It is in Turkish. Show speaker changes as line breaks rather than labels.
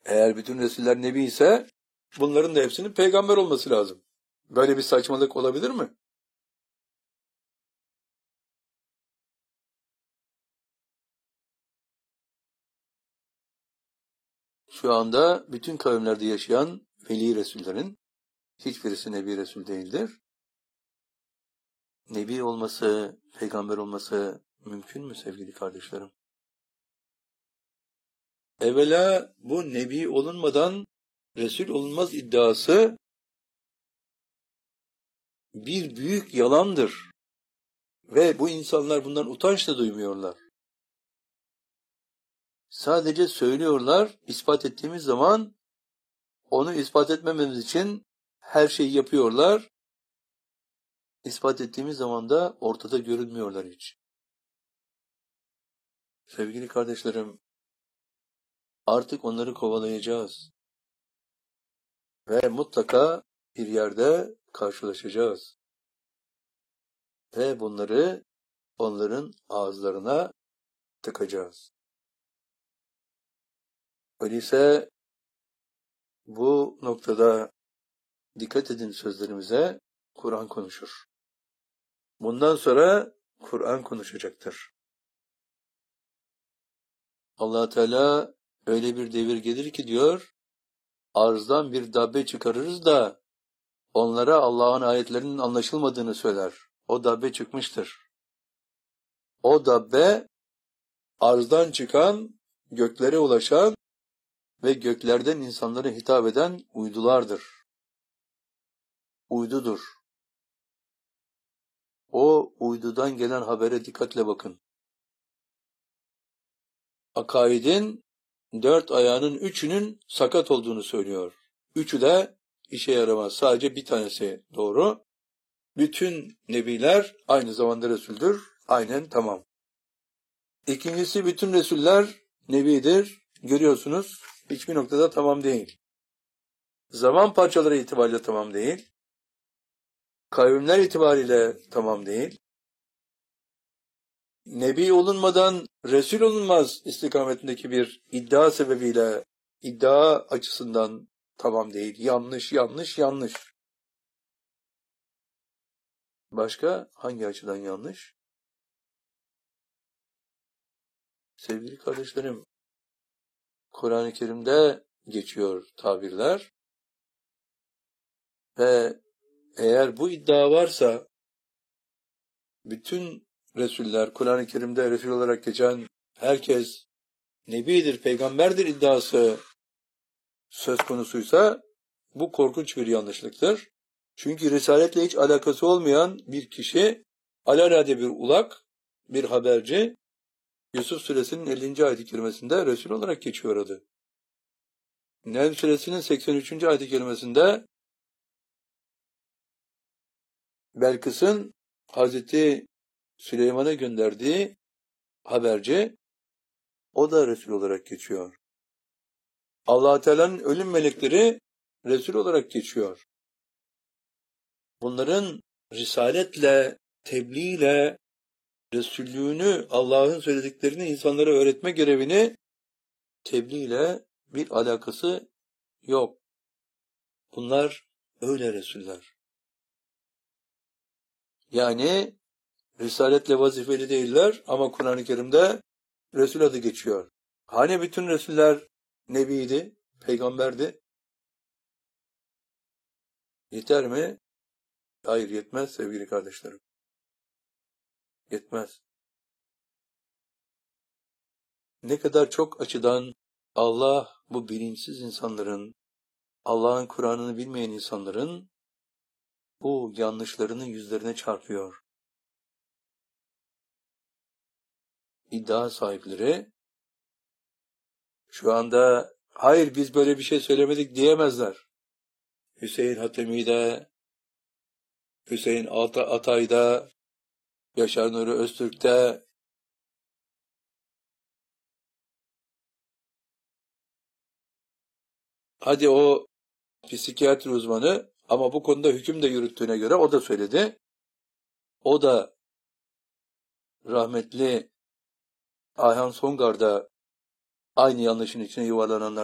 Eğer bütün Resuller Nebi ise bunların da hepsinin peygamber olması lazım. Böyle bir saçmalık olabilir mi? Şu anda bütün kavimlerde yaşayan veli Resullerin hiçbirisi Nebi Resul değildir. Nebi olması, peygamber olması mümkün mü sevgili kardeşlerim? Evvela bu Nebi olunmadan Resul olunmaz iddiası bir büyük yalandır. Ve bu insanlar bundan utanç da duymuyorlar. Sadece söylüyorlar, ispat ettiğimiz zaman onu ispat etmememiz için her şeyi yapıyorlar. İspat ettiğimiz zaman da ortada görünmüyorlar hiç. Sevgili kardeşlerim, artık onları kovalayacağız. Ve mutlaka bir yerde karşılaşacağız. Ve bunları onların ağızlarına tıkacağız. Öyleyse bu noktada dikkat edin sözlerimize, Kur'an konuşur. Bundan sonra Kur'an konuşacaktır. Allah Teala öyle bir devir gelir ki diyor, arzdan bir dabbe çıkarırız da onlara Allah'ın ayetlerinin anlaşılmadığını söyler. O dabbe çıkmıştır. O dabbe arzdan çıkan, göklere ulaşan ve göklerden insanlara hitap eden uydulardır. Uydudur. O uydudan gelen habere dikkatle bakın. Akaidin 4 ayağının 3'ünün sakat olduğunu söylüyor. 3'ü de işe yaramaz. Sadece bir tanesi doğru. Bütün nebiler aynı zamanda Resul'dür. Aynen tamam. İkincisi bütün Resuller nebidir. Görüyorsunuz hiçbir noktada tamam değil. Zaman parçaları itibariyle tamam değil. Kavimler itibariyle tamam değil. Nebi olunmadan Resul olunmaz istikametindeki bir iddia sebebiyle, iddia açısından tamam değil. Yanlış, yanlış, yanlış. Başka hangi açıdan yanlış? Sevgili kardeşlerim, Kur'an-ı Kerim'de geçiyor tabirler ve eğer bu iddia varsa bütün Resuller, Kur'an-ı Kerim'de Resul olarak geçen herkes Nebidir, peygamberdir iddiası söz konusuysa bu korkunç bir yanlışlıktır. Çünkü Risaletle hiç alakası olmayan bir kişi, alelade bir ulak, bir haberci, Yusuf Suresinin 50. ayet-i kerimesinde Resul olarak geçiyor adı. Nehl Suresinin 83. ayet-i kerimesinde Belkıs'ın Hazreti Süleyman'a gönderdiği haberci, o da Resul olarak geçiyor. Allah Teala'nın ölüm melekleri Resul olarak geçiyor. Bunların risaletle, tebliğle, Resullüğünü, Allah'ın söylediklerini insanlara öğretme görevini tebliğle bir alakası yok. Bunlar öyle Resuller. Yani risaletle vazifeli değiller ama Kur'an-ı Kerim'de Resul adı geçiyor. Hani bütün Resuller Nebiydi, peygamberdi? Yeter mi? Hayır, yetmez sevgili kardeşlerim. Yetmez. Ne kadar çok açıdan Allah bu bilinçsiz insanların, Allah'ın Kur'an'ını bilmeyen insanların bu yanlışlarını yüzlerine çarpıyor. İddia sahipleri şu anda hayır biz böyle bir şey söylemedik diyemezler. Hüseyin Hatemi'de, Hüseyin Atay'da, Yaşar Nuri Öztürk'te, hadi o psikiyatri uzmanı ama bu konuda hüküm de yürüttüğüne göre o da söyledi. O da rahmetli Ayhan Songar'da aynı yanlışın içine yuvarlananlar